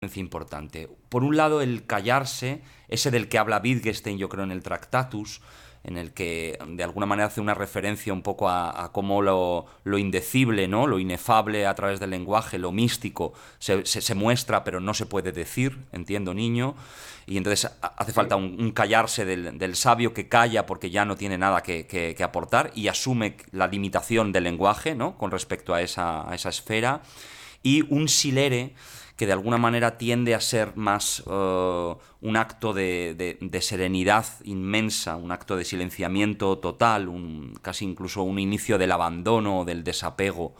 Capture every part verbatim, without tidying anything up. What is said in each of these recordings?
importante. Por un lado, el callarse, ese del que habla Wittgenstein, yo creo, en el Tractatus, en el que de alguna manera hace una referencia un poco a, a cómo lo, lo indecible, ¿no? Lo inefable a través del lenguaje, lo místico, se, se, se muestra pero no se puede decir, entiendo, niño, y entonces hace falta Sí. un, un callarse del, del sabio que calla porque ya no tiene nada que, que, que aportar y asume la limitación del lenguaje, ¿no? Con respecto a esa, a esa esfera, y un silere que de alguna manera tiende a ser más uh, un acto de, de, de serenidad inmensa, un acto de silenciamiento total, un, casi incluso un inicio del abandono o del desapego,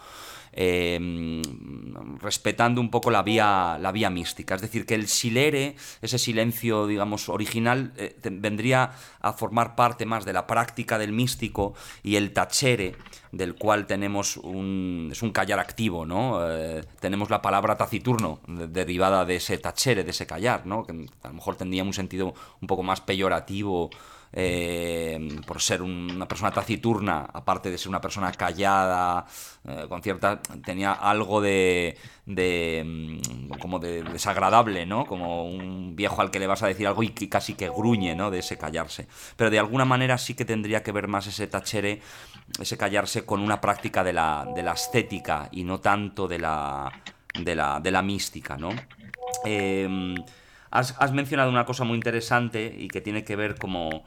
eh, respetando un poco la vía, la vía mística. Es decir, que el silere, ese silencio, digamos, original, eh, te, vendría a formar parte más de la práctica del místico, y el tachere, del cual tenemos un... es un callar activo, ¿no? Eh, tenemos la palabra taciturno, de, derivada de ese tachere, de ese callar, ¿no? Que a lo mejor tendría un sentido un poco más peyorativo, eh, por ser un, una persona taciturna, aparte de ser una persona callada, eh, con cierta... tenía algo de... de como de desagradable, ¿no? Como un viejo al que le vas a decir algo y que casi que gruñe, ¿no? De ese callarse. Pero de alguna manera sí que tendría que ver más ese tachere, ese callarse, con una práctica de la, de la estética y no tanto de la, de la, de la mística, ¿no? Eh, has, has mencionado una cosa muy interesante y que tiene que ver como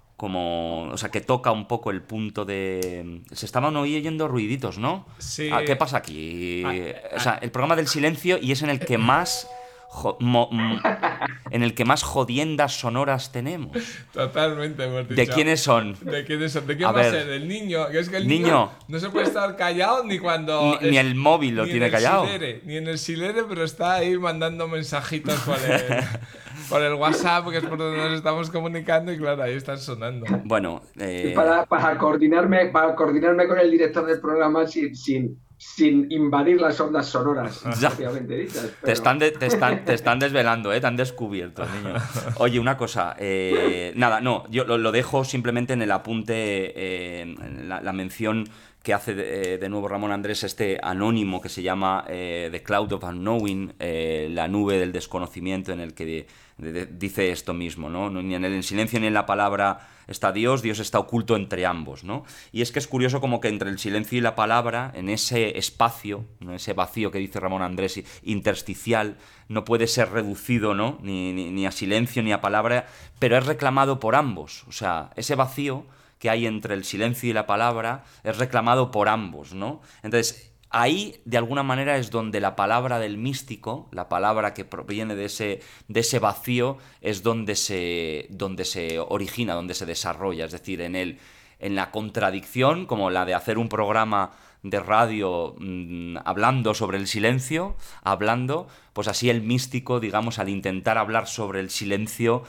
como, o sea, que toca un poco el punto de... Se estaban oyendo ruiditos, ¿no? Ah, ¿qué Sí. pasa aquí? Ah, O ah, sea, el programa del silencio, y es en el que más... jo- mo- m- en el que más jodiendas sonoras tenemos. totalmente, hemos ¿De dicho. quiénes son? ¿De quién es? ¿De A quién va a ver, ser? ¿El niño? Que es que el niño niño, no se puede estar callado ni ni, cuando ni es. el móvil lo Ni en tiene el callado. silere, ni en el silere, pero está ahí mandando mensajitos por el, por el WhatsApp, que es por donde nos estamos comunicando, y claro, ahí están sonando. Bueno, Y eh, para, para coordinarme, para coordinarme con el director del programa sin, sin, sin invadir las ondas sonoras ya. propiamente dichas, Te pero están, de- te están, te están desvelando, ¿eh? Te han descubierto, niño. Oye, una cosa. eh, nada, no, yo lo, lo dejo simplemente en el apunte, eh, en la, la mención que hace de, eh, de nuevo Ramón Andrés, este anónimo que se llama eh, The Cloud of Unknowing, eh, la nube del desconocimiento, en el que de- de- de- dice esto mismo, ¿no? No, Ni en el en silencio ni en la palabra está Dios, Dios está oculto entre ambos, ¿no? Y es que es curioso como que entre el silencio y la palabra, en ese espacio, ¿no? Ese vacío que dice Ramón Andrés, intersticial, no puede ser reducido, ¿no? Ni, ni, ni a silencio ni a palabra, pero es reclamado por ambos. O sea, ese vacío que hay entre el silencio y la palabra es reclamado por ambos, ¿no? Entonces, ahí, de alguna manera, es donde la palabra del místico, la palabra que proviene de ese, de ese vacío, es donde se, donde se origina, donde se desarrolla. Es decir, en el, en la contradicción, como la de hacer un programa de radio mmm, hablando sobre el silencio, hablando, pues así el místico, digamos, al intentar hablar sobre el silencio,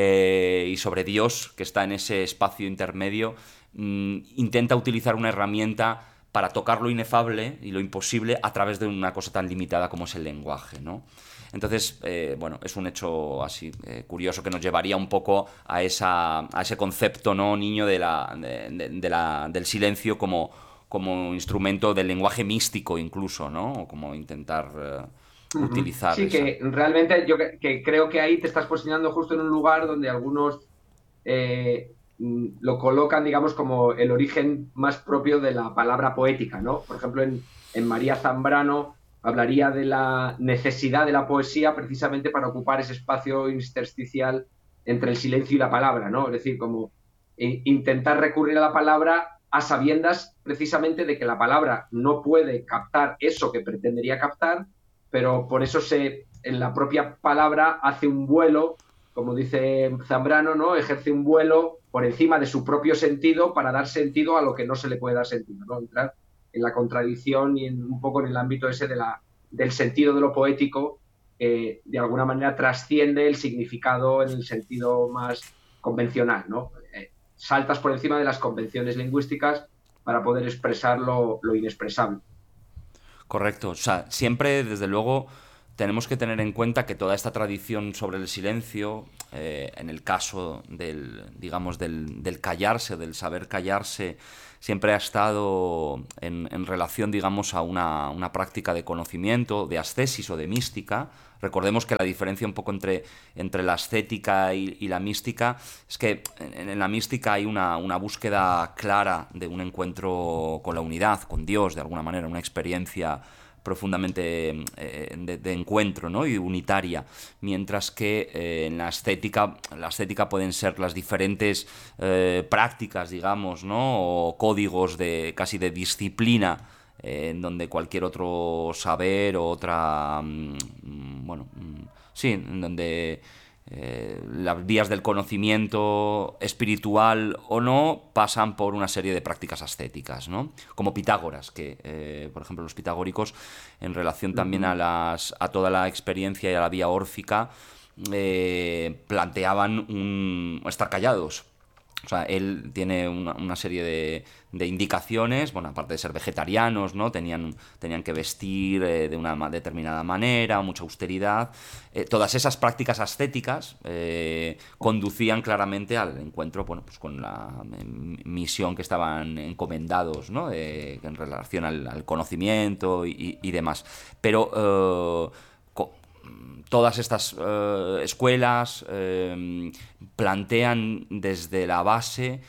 eh, y sobre Dios, que está en ese espacio intermedio, mmm, intenta utilizar una herramienta para tocar lo inefable y lo imposible a través de una cosa tan limitada como es el lenguaje, ¿no? Entonces, eh, bueno, es un hecho así eh, curioso, que nos llevaría un poco a, esa, a ese concepto, ¿no, niño, de la, de, de, de la, del silencio como, como instrumento del lenguaje místico incluso, ¿no? O como intentar eh, ujú. utilizar Sí, esa... que realmente yo que, que creo que ahí te estás posicionando justo en un lugar donde algunos eh, mm, lo colocan, digamos, como el origen más propio de la palabra poética, ¿no? Por ejemplo, en, en María Zambrano hablaría de la necesidad de la poesía precisamente para ocupar ese espacio intersticial entre el silencio y la palabra, ¿no? Es decir, como eh, intentar recurrir a la palabra a sabiendas precisamente de que la palabra no puede captar eso que pretendería captar, pero por eso se, en la propia palabra hace un vuelo, como dice Zambrano, ¿no? Ejerce un vuelo por encima de su propio sentido para dar sentido a lo que no se le puede dar sentido, ¿no? Entrar en la contradicción y en, un poco en el ámbito ese de la, del sentido de lo poético, eh, de alguna manera trasciende el significado en el sentido más convencional, ¿no? Eh, saltas por encima de las convenciones lingüísticas para poder expresar lo, lo inexpresable. Correcto. O sea, siempre, desde luego, tenemos que tener en cuenta que toda esta tradición sobre el silencio, eh, en el caso del, digamos, del, del callarse, del saber callarse, siempre ha estado en, en relación, digamos, a una, una práctica de conocimiento, de ascesis o de mística. Recordemos que la diferencia un poco entre, entre la ascética y, y la mística es que en, en la mística hay una, una búsqueda clara de un encuentro con la unidad, con Dios, de alguna manera, una experiencia profundamente eh, de, de encuentro, ¿no? Y unitaria, mientras que eh, en la ascética, la ascética pueden ser las diferentes eh, prácticas, digamos, ¿no? O códigos de casi de disciplina, eh, en donde cualquier otro saber o otra, mm, bueno, mm, sí, en donde Eh, las vías del conocimiento espiritual o no pasan por una serie de prácticas ascéticas, ¿no? Como Pitágoras, que, eh, por ejemplo, los pitagóricos, en relación también a, las, a toda la experiencia y a la vía órfica, eh, planteaban un, estar callados. O sea, él tiene una, una serie de, de indicaciones, bueno, aparte de ser vegetarianos, ¿no? Tenían, tenían que vestir eh, de una determinada manera, mucha austeridad. Eh, todas esas prácticas ascéticas eh, conducían claramente al encuentro, bueno, pues con la eh, misión que estaban encomendados, ¿no? Eh, en relación al, al conocimiento y, y demás. Pero Eh, todas estas eh, escuelas eh, plantean desde la base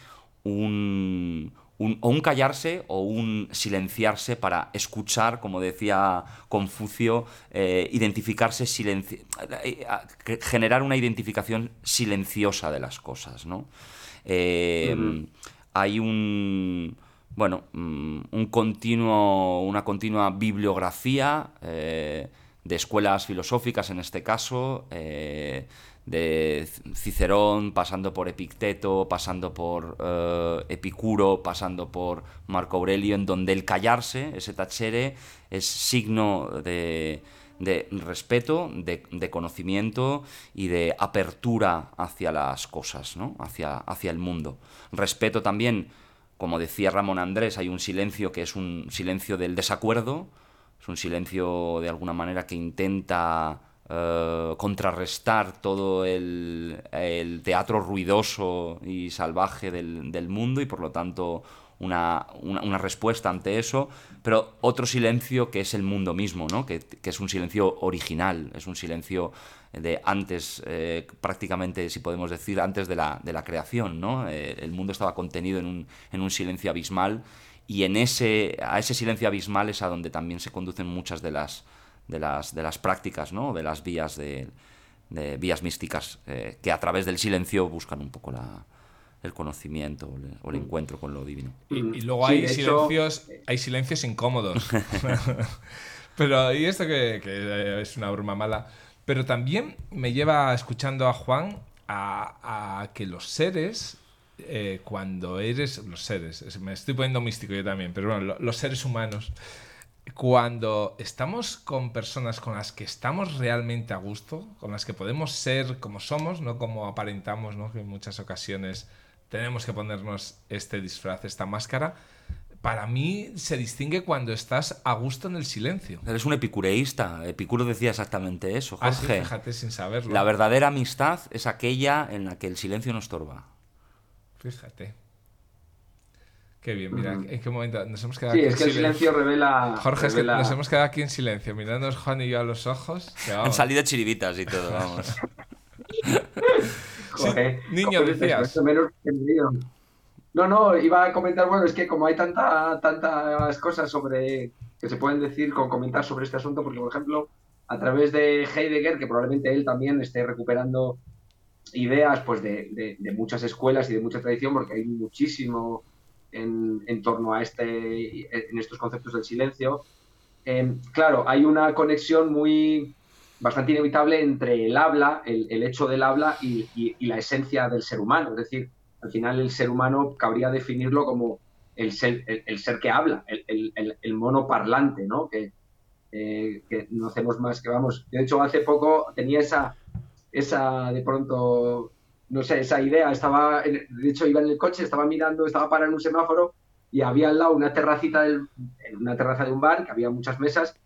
un, un, o un callarse o un silenciarse para escuchar, como decía Confucio, eh, identificarse, silenci- eh, generar una identificación silenciosa de las cosas, ¿no? Eh, uh-huh. Hay un... Bueno, un continuo, una continua bibliografía eh, de escuelas filosóficas, en este caso, eh, de Cicerón, pasando por Epicteto, pasando por eh, Epicuro, pasando por Marco Aurelio, en donde el callarse, ese tacere, es signo de, de respeto, de, de conocimiento y de apertura hacia las cosas, ¿no? hacia, hacia el mundo. Respeto también, como decía Ramón Andrés, hay un silencio que es un silencio del desacuerdo. Es un silencio, de alguna manera, que intenta eh, contrarrestar todo el, el teatro ruidoso y salvaje del, del mundo y, por lo tanto, una, una, una respuesta ante eso. Pero otro silencio que es el mundo mismo, ¿no? que, que es un silencio original, es un silencio de antes, eh, prácticamente, si podemos decir, antes de la, de la creación, ¿no? Eh, el mundo estaba contenido en un, en un silencio abismal. Y en ese, a ese silencio abismal es a donde también se conducen muchas de las, de las, de las prácticas, ¿no? De las vías, de, de vías místicas eh, que a través del silencio buscan un poco la, el conocimiento o el, o el encuentro con lo divino. Y, y luego sí, hay, silencios, hecho... hay silencios incómodos. Pero, y esto que, que es una broma mala, pero también me lleva, escuchando a Juan, a, a que los seres... Eh, cuando eres los seres, me estoy poniendo místico yo también, pero bueno, lo, los seres humanos, cuando estamos con personas con las que estamos realmente a gusto, con las que podemos ser como somos, no como aparentamos, ¿no? Que en muchas ocasiones tenemos que ponernos este disfraz, esta máscara. Para mí se distingue cuando estás a gusto en el silencio. Eres un epicureísta. Epicuro decía exactamente eso, Jorge. Ah, sí, fíjate, sin saberlo. La verdadera amistad es aquella en la que el silencio no estorba. Fíjate. Qué bien, mira, uh-huh. ¿En qué momento nos hemos quedado sí, aquí es que el silencio revela... Jorge, revela... es que nos hemos quedado aquí en silencio, mirándonos Juan y yo a los ojos. Han salido chiribitas y todo, vamos. Joder, sí, niño, decías. Menos no, no, iba a comentar, bueno, es que como hay tanta, tantas cosas sobre que se pueden decir, con comentar sobre este asunto, porque, por ejemplo, a través de Heidegger, que probablemente él también esté recuperando ideas pues de, de, de muchas escuelas y de mucha tradición, porque hay muchísimo en, en torno a este en estos conceptos del silencio. Eh, claro, hay una conexión muy bastante inevitable entre el habla, el, el hecho del habla y, y, y la esencia del ser humano. Es decir, al final el ser humano cabría definirlo como el ser, el, el ser que habla, el, el, el mono parlante, ¿no? Que, eh, que no hacemos más que, vamos, de hecho hace poco tenía esa esa de pronto, no sé, esa idea, estaba, de hecho iba en el coche, estaba mirando, estaba parado en un semáforo y había al lado una terracita, del, una terraza de un bar, que había muchas mesas,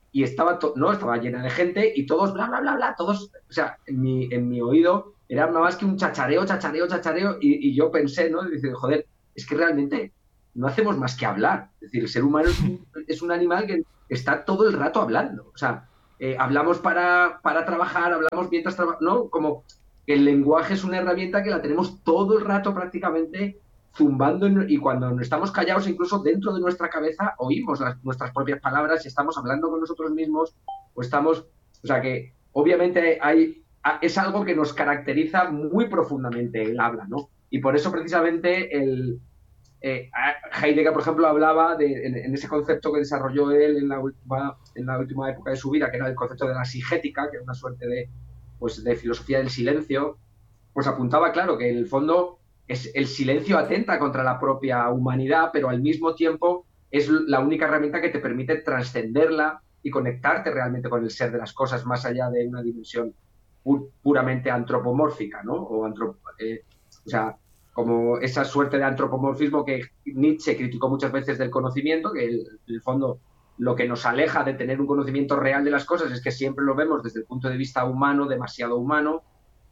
y estaba, to- ¿no? estaba llena de gente y todos bla, bla, bla, bla, todos, o sea, en mi, en mi oído era nada más que un chachareo, chachareo, chachareo, y, y yo pensé, ¿no? Y dice, joder, es que realmente no hacemos más que hablar. Es decir, el ser humano es un, es un animal que está todo el rato hablando. O sea, eh, hablamos para, para trabajar, hablamos mientras trabajamos, ¿no? Como el lenguaje es una herramienta que la tenemos todo el rato prácticamente zumbando en, y cuando estamos callados, incluso dentro de nuestra cabeza, oímos las, nuestras propias palabras y estamos hablando con nosotros mismos o estamos, o sea que obviamente hay, es algo que nos caracteriza muy profundamente el habla, ¿no? Y por eso precisamente el, eh, Heidegger, por ejemplo, hablaba de, en, en, ese concepto que desarrolló él en la, última, en la última época de su vida, que era el concepto de la sigética, que es una suerte de, pues, de filosofía del silencio, pues apuntaba, claro, que en el fondo es, el silencio atenta contra la propia humanidad, pero al mismo tiempo es la única herramienta que te permite trascenderla y conectarte realmente con el ser de las cosas, más allá de una dimensión pu puramente antropomórfica, ¿no? O, antrop eh, o sea, como esa suerte de antropomorfismo que Nietzsche criticó muchas veces del conocimiento, que el, en el fondo lo que nos aleja de tener un conocimiento real de las cosas es que siempre lo vemos desde el punto de vista humano, demasiado humano,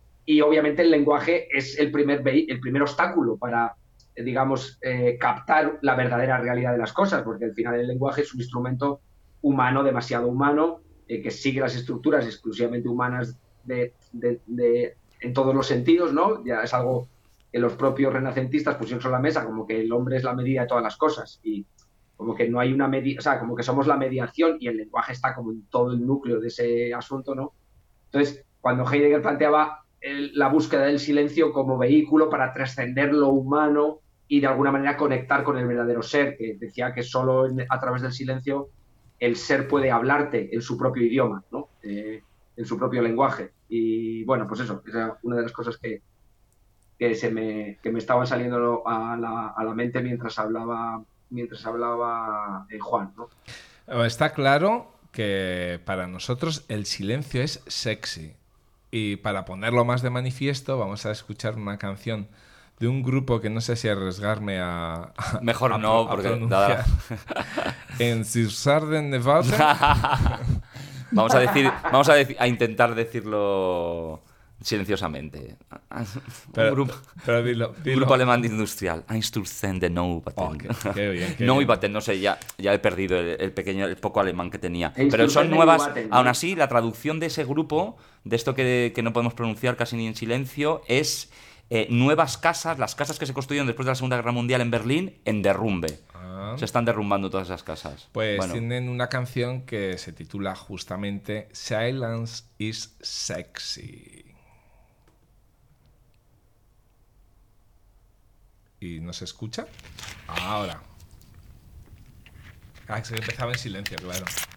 y obviamente el lenguaje es el primer, el primer obstáculo para, digamos, eh, captar la verdadera realidad de las cosas, porque al final el lenguaje es un instrumento humano, demasiado humano, eh, que sigue las estructuras exclusivamente humanas de, de, de, en todos los sentidos, ¿no? Ya es algo que los propios renacentistas pusieron sobre la mesa, como que el hombre es la medida de todas las cosas, y como que no hay una medida, o sea, como que somos la mediación y el lenguaje está como en todo el núcleo de ese asunto, ¿no? Entonces, cuando Heidegger planteaba el, la búsqueda del silencio como vehículo para trascender lo humano y de alguna manera conectar con el verdadero ser, que decía que solo en, a través del silencio el ser puede hablarte en su propio idioma, ¿no? Eh, en su propio lenguaje. Y bueno, pues eso, esa es una de las cosas que, que, se me, que me estaban saliendo a la, a la mente mientras hablaba, mientras hablaba eh, Juan, ¿no? Está claro que para nosotros el silencio es sexy. Y para ponerlo más de manifiesto, vamos a escuchar una canción de un grupo que no sé si arriesgarme a... a Mejor a, no, a porque... pronunciar. En Sirsarden Nevada. Vamos a decir, vamos a, dec a intentar decirlo silenciosamente. Pero, un grupo, pero dilo, dilo. Un grupo alemán de industrial. Einstürzende Neubauten. Oh, qué, qué bien, qué Neubauten, no sé, ya, ya he perdido el, el pequeño, el poco alemán que tenía. Pero son nuevas. Aún así, la traducción de ese grupo, de esto que, que no podemos pronunciar casi ni en silencio, es eh, nuevas casas, las casas que se construyeron después de la Segunda Guerra Mundial en Berlín, en derrumbe. Ah. Se están derrumbando todas esas casas. Pues bueno, tienen una canción que se titula justamente Silence is Sexy. ¿Y no se escucha? Ahora. Ah, que se empezaba en silencio, claro.